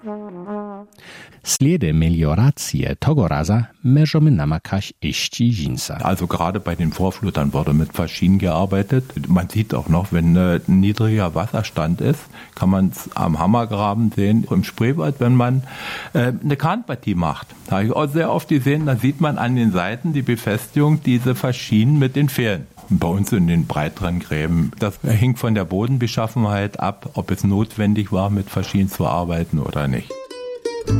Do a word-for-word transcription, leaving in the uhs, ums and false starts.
Slijede melioracije togo raza możemy namakać eści Jeansa. Also gerade bei den Vorflutern wurde mit Faschinen gearbeitet. Man sieht auch noch, wenn ein niedriger Wasserstand ist, kann man es am Hammergraben sehen. Im Spreewald, wenn man äh, eine Kahnpartie macht. Da habe ich auch sehr oft gesehen, da sieht man an den Seiten die Befestigung, diese Faschinen mit den Fähren. Bei uns in den breiteren Gräben, das hing von der Bodenbeschaffenheit ab, ob es notwendig war, mit Faschinen zu arbeiten oder nicht.